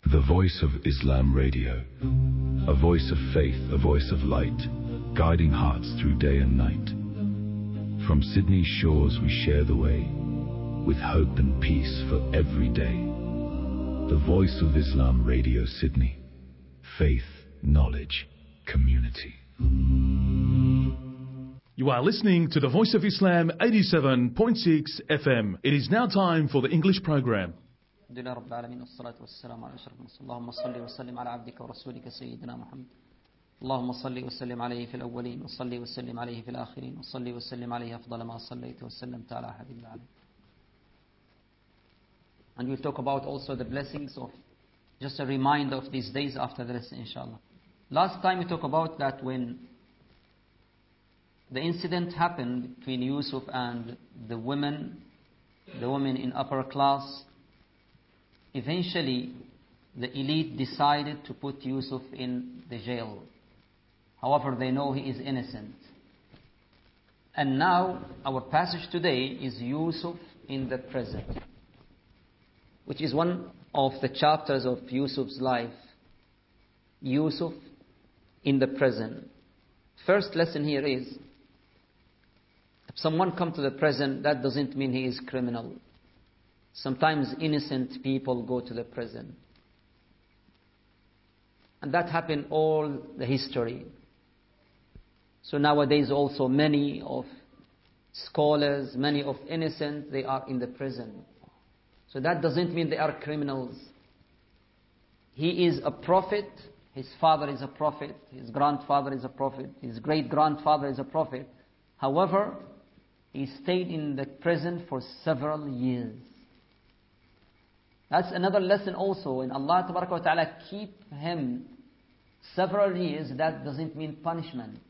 The Voice of Islam Radio. A voice of faith, a voice of light, guiding hearts through day and night. From Sydney's shores we share the way, with hope and peace for every day. The Voice of Islam Radio Sydney. Faith, knowledge, community. You are listening to the Voice of Islam 87.6 FM. It is now time for the English program. الحمد لله رب العالمين والصلاة والسلام على أشرف المرسلين اللهم صل وسلم على عبدك ورسولك سيدنا محمد اللهم صل وسلم عليه في الأولين وصل وسلم عليه في الآخرين وصل وسلم عليه أفضل ما صليت وسلمت على حبيب العالمين. And we'll talk about also the blessings of, just a reminder of these days after the lesson, inshallah. Last time we talked about that when the incident happened between Yusuf and the women in upper class. Eventually, the elite decided to put Yusuf in the jail. However, they know he is innocent. And now, our passage today is Yusuf in the prison, which is one of the chapters of Yusuf's life. Yusuf in the prison. First lesson here is, if someone comes to the prison, that doesn't mean he is criminal. Sometimes innocent people go to the prison. And that happened all the history. So nowadays also many of scholars, many of innocent, they are in the prison. So that doesn't mean they are criminals. He is a prophet. His father is a prophet. His grandfather is a prophet. His great-grandfather is a prophet. However, he stayed in the prison for several years. That's another lesson also. When Allah Ta'ala keep him several years, that doesn't mean punishment.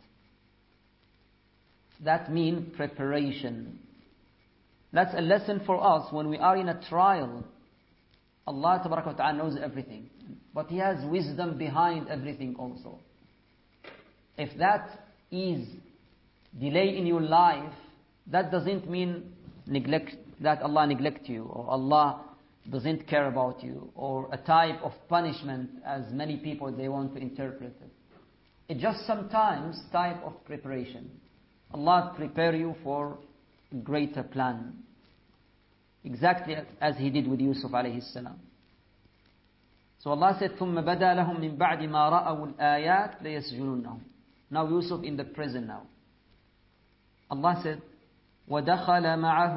That means preparation. That's a lesson for us when we are in a trial. Allah Ta'ala knows everything. But He has wisdom behind everything also. If that is delay in your life, that doesn't mean that Allah neglect you, or Allah doesn't care about you, or a type of punishment as many people they want to interpret it. It's just sometimes type of preparation. Allah prepare you for a greater plan. Exactly as He did with Yusuf alayhi salam. So Allah said, ثُمَّ بَدَى لَهُم مِّن بَعْدِ مَا رَأَوُا الْآيَاتِ لَيَسْجُنُنَّهُ. Now Yusuf in the prison now. Allah said, وَدَخَلَ مَعَهُ